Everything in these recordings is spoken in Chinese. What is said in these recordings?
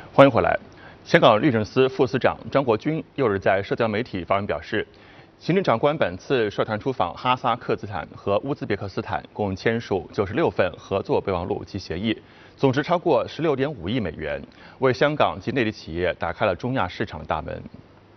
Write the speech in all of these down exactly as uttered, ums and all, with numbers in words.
欢迎回来。香港律政司副司长张国军六日在社交媒体发文表示，行政长官本次率团出访哈萨克斯坦和乌兹别克斯坦，共签署九十六份合作备忘录及协议，总值超过十六点五亿美元，为香港及内地企业打开了中亚市场的大门。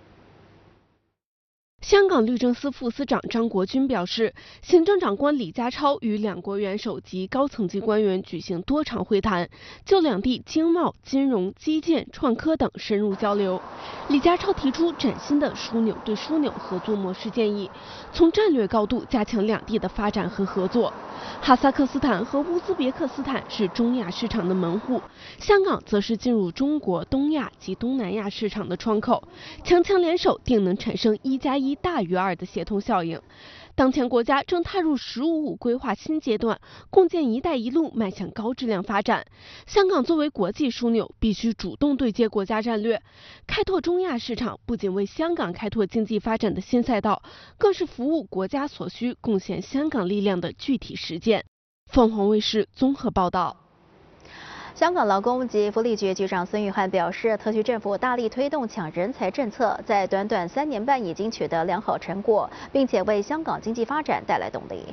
香港律政司副司长张国军表示，行政长官李家超与两国元首及高层级官员举行多场会谈，就两地经贸、金融、基建、创科等深入交流。李家超提出崭新的枢纽对枢纽合作模式建议，从战略高度加强两地的发展和合作。哈萨克斯坦和乌兹别克斯坦是中亚市场的门户，香港则是进入中国、东亚及东南亚市场的窗口，强强联手定能产生一加一大于二的协同效应。当前国家正踏入“十五五”规划新阶段，共建“一带一路”迈向高质量发展。香港作为国际枢纽，必须主动对接国家战略，开拓中亚市场，不仅为香港开拓经济发展的新赛道，更是服务国家所需、贡献香港力量的具体实践。凤凰卫视综合报道。 香港劳工及福利局局长孙玉菡表示，特区政府大力推动抢人才政策，在短短三年半已经取得良好成果，并且为香港经济发展带来动力。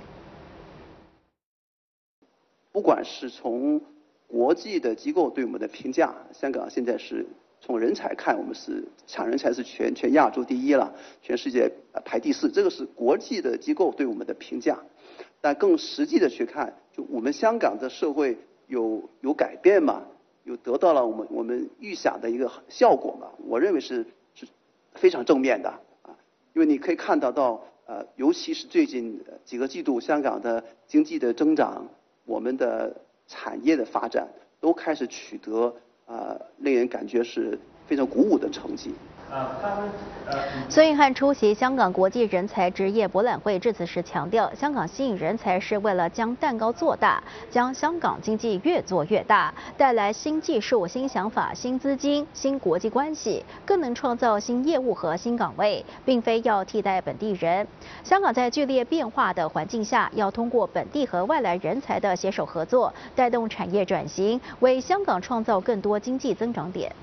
不管是从国际的机构对我们的评价，香港现在是从人才看，我们是抢人才是全全亚洲第一了，全世界排第四，这个是国际的机构对我们的评价。但更实际的去看，就我们香港的社会。有有改变吗？有得到了我们我们预想的一个效果吗？我认为是是非常正面的啊，因为你可以看得到，呃，尤其是最近几个季度，香港的经济的增长，我们的产业的发展都开始取得啊、呃，令人感觉是非常鼓舞的成绩。 孙玉菡出席香港国际人才职业博览会致辞时强调，香港吸引人才是为了将蛋糕做大，将香港经济越做越大，带来新技术、新想法、新资金、新国际关系，更能创造新业务和新岗位，并非要替代本地人。香港在剧烈变化的环境下，要通过本地和外来人才的携手合作，带动产业转型，为香港创造更多经济增长点。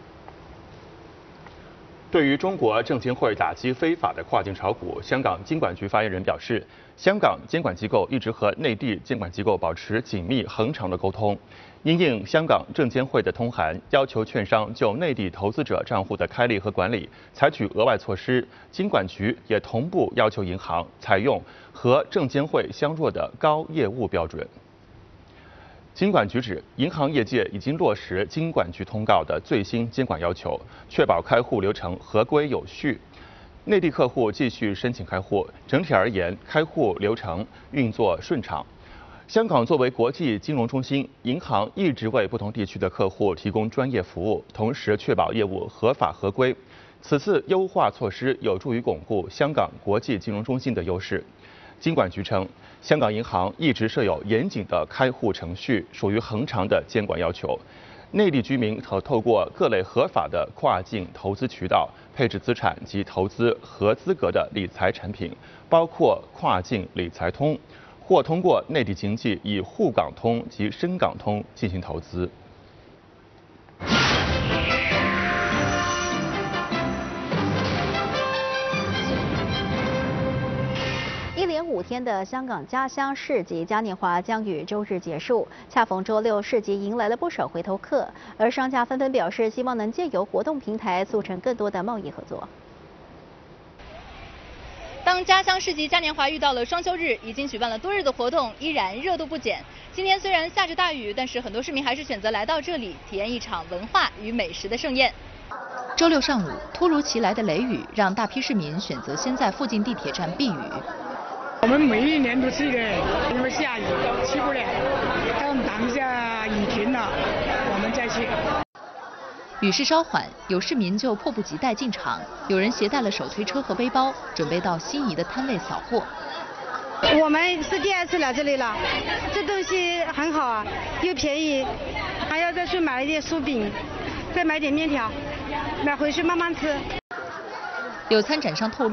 对于中国证监会打击非法的跨境炒股，香港金管局发言人表示，香港监管机构一直和内地监管机构保持紧密恒常的沟通。因应香港证监会的通函，要求券商就内地投资者账户的开立和管理采取额外措施，金管局也同步要求银行采用和证监会相若的高业务标准。金管局指，银行业界已经落实金管局通告的最新监管要求，确保开户流程合规有序。内地客户继续申请开户，整体而言，开户流程运作顺畅。香港作为国际金融中心，银行一直为不同地区的客户提供专业服务，同时确保业务合法合规。此次优化措施有助于巩固香港国际金融中心的优势。金管局称，香港银行一直设有严谨的开户程序，属于恒常的监管要求。内地居民可透过各类合法的跨境投资渠道配置资产及投资合资格的理财产品，包括跨境理财通，或通过内地经济以沪港通及深港通进行投资。 一连五天的香港家乡市集嘉年华将于周日结束，恰逢周六，市集迎来了不少回头客，而商家纷纷表示，希望能借由活动平台促成更多的贸易合作。 当家乡市集嘉年华遇到了双休日，已经举办了多日的活动，依然热度不减。今天虽然下着大雨，但是很多市民还是选择来到这里，体验一场文化与美食的盛宴。 周六上午，突如其来的雷雨让大批市民选择先在附近地铁站避雨。 我们每一年都去的，因为下雨去不了，等等一下雨停了，我们再去。 雨势稍缓，有市民就迫不及待进场，有人携带了手推车和背包，准备到心仪的摊位扫货。 我们是第二次来这里了，这东西很好啊，又便宜，还要再去买一点酥饼，再买点面条，买回去慢慢吃。 有参展商透露，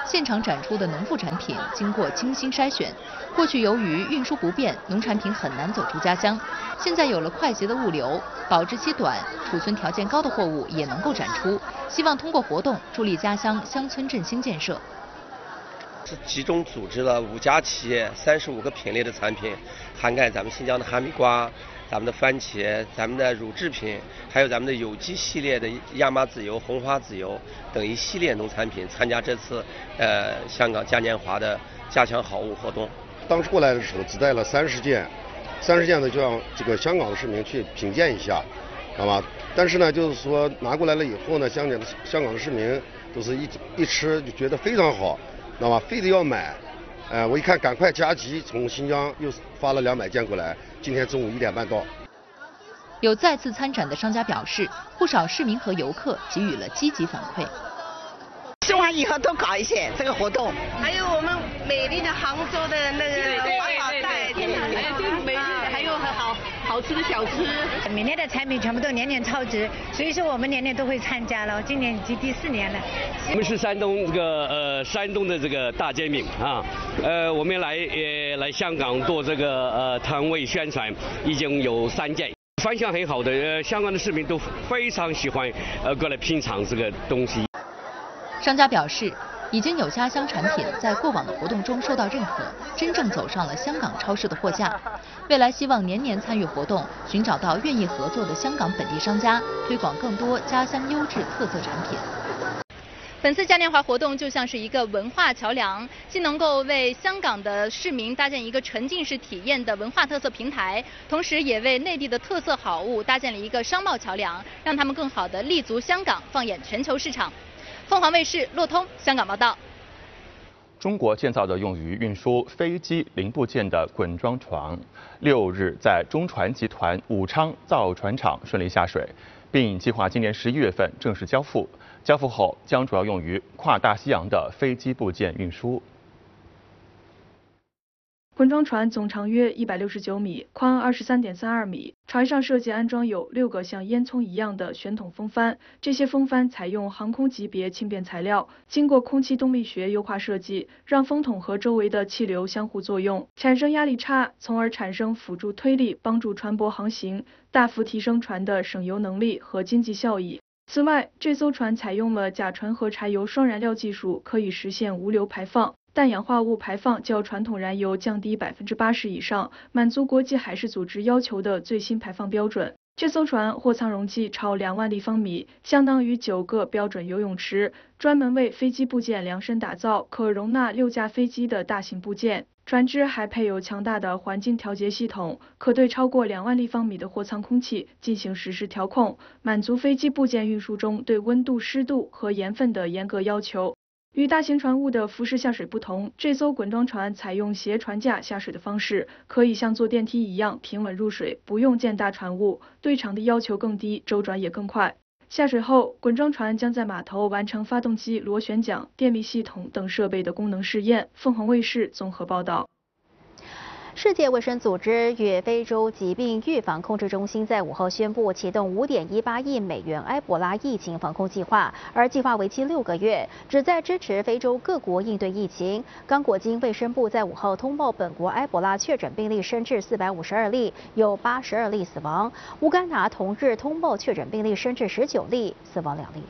现场展出的农副产品经过精心筛选。过去由于运输不便，农产品很难走出家乡。现在有了快捷的物流，保质期短、储存条件高的货物也能够展出。希望通过活动助力家乡乡村振兴建设。 是集中组织了五家企业、三十五个品类的产品，涵盖咱们新疆的哈密瓜、咱们的番茄、咱们的乳制品，还有咱们的有机系列的亚麻籽油、红花籽油等一系列农产品，参加这次呃香港嘉年华的加强好物活动。 当时过来的时候只带了三十件，三十件呢就让这个香港的市民去品鉴一下，好吧？但是呢，就是说拿过来了以后呢，香港的香港的市民都是一一吃就觉得非常好，知道吧？非得要买。呃，我一看赶快加急，从新疆又发了两百件过来，今天中午一点半到。 有再次参展的商家表示，不少市民和游客给予了积极反馈。 希望以后多搞一些这个活动。 还有我们美丽的杭州的那个环保袋，对美丽的，还有很好好吃的小吃。 每年的产品全部都年年超值，所以说我们年年都会参加了，今年已经第四年了。 我们是山东这个呃山东的这个大煎饼啊，呃我们来呃来香港做这个呃摊位宣传，已经有三件。反响很好的，呃，香港的市民都非常喜欢，呃，过来品尝这个东西。 商家表示，已经有家乡产品在过往的活动中受到认可，真正走上了香港超市的货架。未来希望年年参与活动，寻找到愿意合作的香港本地商家，推广更多家乡优质特色产品。 本次嘉年华活动就像是一个文化桥梁，既能够为香港的市民搭建一个沉浸式体验的文化特色平台，同时也为内地的特色好物搭建了一个商贸桥梁，让他们更好地立足香港，放眼全球市场。凤凰卫视骆通香港报道。 中国建造的用于运输飞机零部件的滚装船，六日在中船集团武昌造船厂顺利下水，并计划今年十一月份正式交付。交付后将主要用于跨大西洋的飞机部件运输。 滚装船总长约一百六十九米，宽二十三点三二米，船上设计安装有六个像烟囱一样的旋筒风帆，这些风帆采用航空级别轻便材料，经过空气动力学优化设计，让风筒和周围的气流相互作用，产生压力差，从而产生辅助推力，帮助船舶航行，大幅提升船的省油能力和经济效益。此外，这艘船采用了甲醇和柴油双燃料技术，可以实现无硫排放，氮氧化物排放较传统燃油降低百分之八十以上，满足国际海事组织要求的最新排放标准。这艘船货舱容积超两万立方米，相当于九个标准游泳池，专门为飞机部件量身打造，可容纳六架飞机的大型部件。船只还配有强大的环境调节系统，可对超过两万立方米的货舱空气进行实时调控，满足飞机部件运输中对温度、湿度和盐分的严格要求。与大型船坞的浮式下水不同，这艘滚装船采用斜船架下水的方式，可以像坐电梯一样平稳入水，不用建大船坞，对场地要求更低，周转也更快。下水后，滚装船将在码头完成发动机螺旋桨、电力系统等设备的功能试验。凤凰卫视综合报道。 世界卫生组织与非洲疾病预防控制中心在午后宣布启动五点一八亿美元埃博拉疫情防控计划，而计划为期六个月，旨在支持非洲各国应对疫情。刚果金卫生部在午后通报，本国埃博拉确诊病例升至四百五十二例，有八十二例死亡。乌干达同日通报确诊病例升至十九例，死亡两例。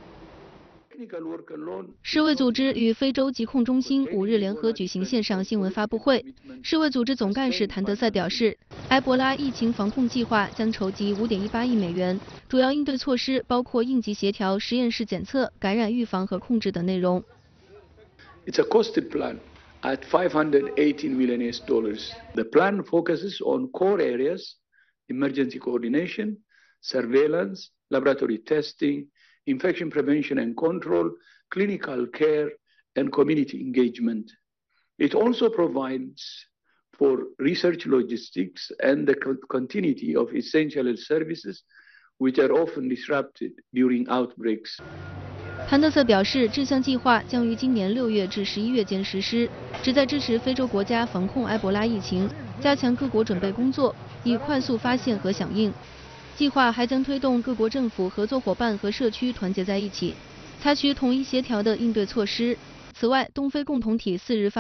世卫组织与非洲疾控中心五日联合举行线上新闻发布会。世卫组织总干事谭德赛表示，埃博拉疫情防控计划将筹集五点一八亿美元，主要应对措施包括应急协调、实验室检测、感染预防和控制等内容。 It's a costed plan at five hundred eighteen million U S dollars. The plan focuses on core areas: emergency coordination, surveillance, laboratory testing, infection prevention and control, clinical care, and community engagement. It also provides for research logistics and the continuity of essential services, which are often disrupted during outbreaks. 谭德塞表示，这项计划将于今年六月至十一月间实施，旨在支持非洲国家防控埃博拉疫情，加强各国准备工作，以快速发现和响应。计划还将推动各国政府、合作伙伴和社区团结在一起，采取统一协调的应对措施， 此外，东非共同体四日发